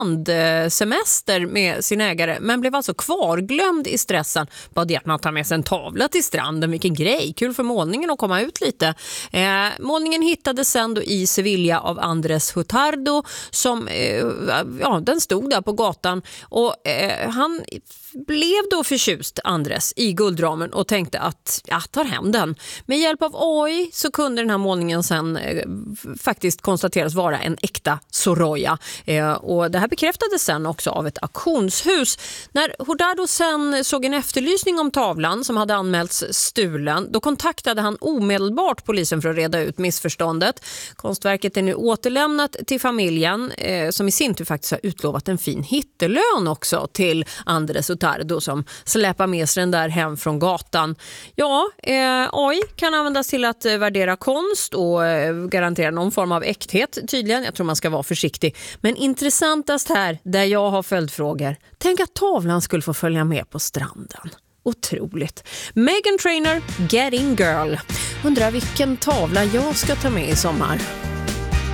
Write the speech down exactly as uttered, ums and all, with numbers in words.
semester med sin ägare men blev alltså kvarglömd i stressen. Bara det att man tar med sig en tavla till stranden, vilken grej, kul för målningen att komma ut lite. Eh, målningen hittades sen då i Sevilla av Andres Hutardo som, eh, ja, den stod där på gatan och eh, han blev då förtjust, Andres, i guldramen och tänkte att jag tar hem den. Med hjälp av A I så kunde den här målningen sen eh, faktiskt konstateras vara en äkta Sorolla. Eh, och det här bekräftades sen också av ett auktionshus. När Hutardo sen såg en efterlysning om tavlan som hade anmälts stulen, då kontaktade han omedelbart polisen för att reda ut missförståndet. Konstverket är nu återlämnat till familjen eh, som i sin tur faktiskt har utlovat en fin hittelön också till Andres Hutardo som släpar med sig den där hem från gatan. Ja, eh, A I kan användas till att eh, värdera konst och eh, garantera någon form av äkthet tydligen. Jag tror man ska vara försiktig. Men intressantast här, där jag har följdfrågor. Tänk att tavlan skulle få följa med på stranden. Otroligt. Meghan Trainor, Getting Girl. Undrar vilken tavla jag ska ta med i sommar.